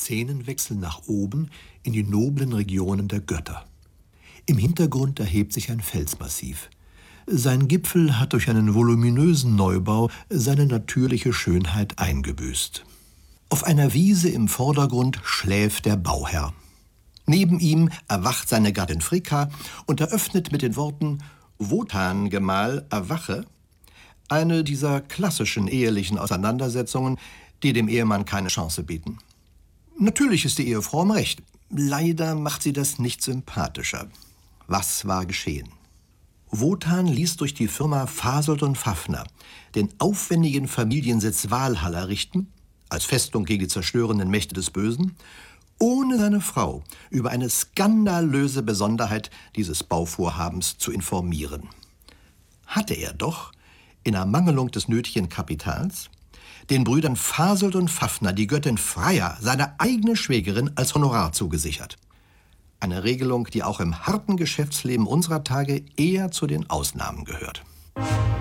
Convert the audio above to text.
Szenenwechsel nach oben in die noblen Regionen der Götter. Im Hintergrund erhebt sich ein Felsmassiv. Sein Gipfel hat durch einen voluminösen Neubau seine natürliche Schönheit eingebüßt. Auf einer Wiese im Vordergrund schläft der Bauherr. Neben ihm erwacht seine Gattin Fricka und eröffnet mit den Worten »Wotan, Gemahl, erwache«, eine dieser klassischen ehelichen Auseinandersetzungen, die dem Ehemann keine Chance bieten. Natürlich ist die Ehefrau im Recht. Leider macht sie das nicht sympathischer. Was war geschehen? Wotan ließ durch die Firma Fasold und Fafner den aufwendigen Familiensitz Walhall errichten, als Festung gegen die zerstörenden Mächte des Bösen, ohne seine Frau über eine skandalöse Besonderheit dieses Bauvorhabens zu informieren. Hatte er doch, in Ermangelung des nötigen Kapitals, den Brüdern Fasold und Fafner die Göttin Freya, seine eigene Schwägerin, als Honorar zugesichert. Eine Regelung, die auch im harten Geschäftsleben unserer Tage eher zu den Ausnahmen gehört.